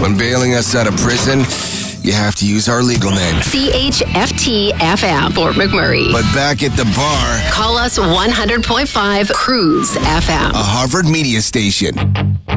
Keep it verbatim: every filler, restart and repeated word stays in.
when bailing us out of prison, you have to use our legal name. C H F T F M, Fort McMurray. But back at the bar, call us one hundred point five Cruise F M. a Harvard media station.